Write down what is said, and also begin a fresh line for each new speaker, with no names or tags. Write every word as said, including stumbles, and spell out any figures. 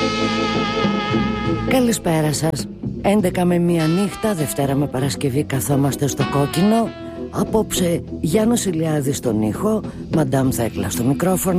Καλησπέρα σας. έντεκα με μία νύχτα, Δευτέρα με Παρασκευή καθόμαστε στο κόκκινο. Απόψε Γιάννος Ηλιάδης στον ήχο, Μαντάμ Θέκλα στο μικρόφωνο.